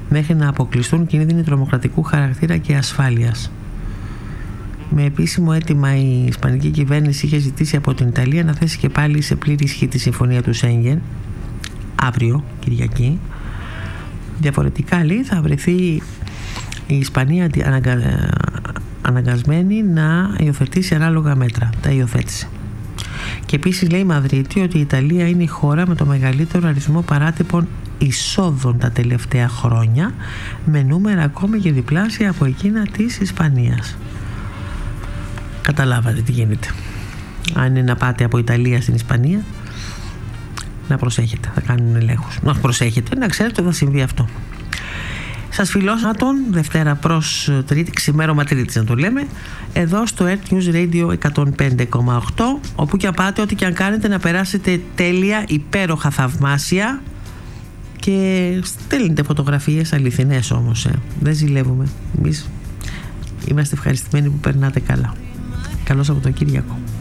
μέχρι να αποκλειστούν κίνδυνοι τρομοκρατικού χαρακτήρα και ασφάλειας. Με επίσημο αίτημα η ισπανική κυβέρνηση είχε ζητήσει από την Ιταλία να θέσει και πάλι σε πλήρη ισχύ τη συμφωνία του Σέγγεν αύριο, Κυριακή. Διαφορετικά, λέει, θα βρεθεί η Ισπανία αναγκασμένη να υιοθετήσει ανάλογα μέτρα. Τα υιοθέτησε. Και επίσης λέει η Μαδρίτη ότι η Ιταλία είναι η χώρα με το μεγαλύτερο αριθμό παράτυπων εισόδων τα τελευταία χρόνια, με νούμερα ακόμη και διπλάσια από εκείνα της Ισπανίας. Καταλάβατε τι γίνεται. Αν είναι να πάτε από Ιταλία στην Ισπανία, να προσέχετε, θα κάνουν ελέγχους. Να προσέχετε, να ξέρετε ότι θα συμβεί αυτό. Σας φιλώσα τον Δευτέρα προς Τρίτη, ξημέρωμα Τρίτης να το λέμε, εδώ στο Earth News Radio 105,8, όπου και αν πάτε, ό,τι και αν κάνετε, να περάσετε τέλεια, υπέροχα, θαυμάσια, και στέλνετε φωτογραφίες αληθινές όμως, δεν ζηλεύουμε. Εμείς είμαστε ευχαριστημένοι που περνάτε καλά. Καλό Σαββατοκύριακο.